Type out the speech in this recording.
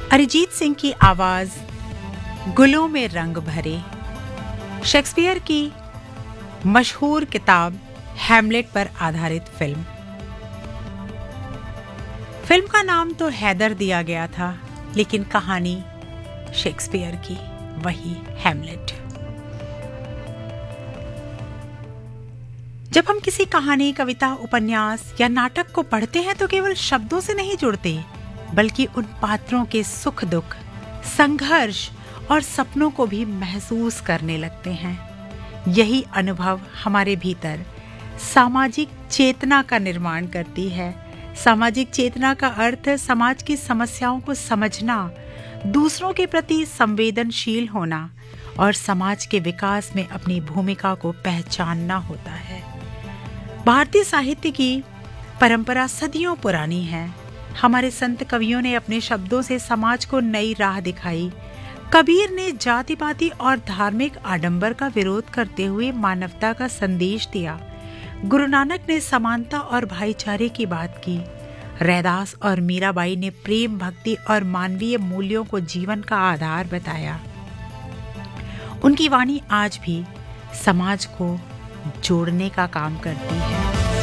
अरिजीत सिंह की आवाज, गुलों में रंग भरे, शेक्सपियर की मशहूर किताब हैमलेट पर आधारित फिल्म। फिल्म का नाम तो हैदर दिया गया था, लेकिन कहानी शेक्सपियर की, वही हैमलेट। जब हम किसी कहानी, कविता, उपन्यास या नाटक को पढ़ते हैं तो केवल शब्दों से नहीं जुड़ते, बल्कि उन पात्रों के सुख दुख, संघर्ष और सपनों को भी महसूस करने लगते हैं। यही अनुभव हमारे भीतर सामाजिक चेतना का निर्माण करती है। सामाजिक चेतना का अर्थ समाज की समस्याओं को समझना, दूसरों के प्रति संवेदनशील होना और समाज के विकास में अपनी भूमिका को पहचानना होता है। भारतीय साहित्य की परंपरा सदियों पुरानी है। हमारे संत कवियों ने अपने शब्दों से समाज को नई राह दिखाई। कबीर ने जाति पाति और धार्मिक आडंबर का विरोध करते हुए मानवता का संदेश दिया। गुरु नानक ने समानता और भाईचारे की बात की। रैदास और मीराबाई ने प्रेम, भक्ति और मानवीय मूल्यों को जीवन का आधार बताया। उनकी वाणी आज भी समाज को जोड़ने का काम करती है।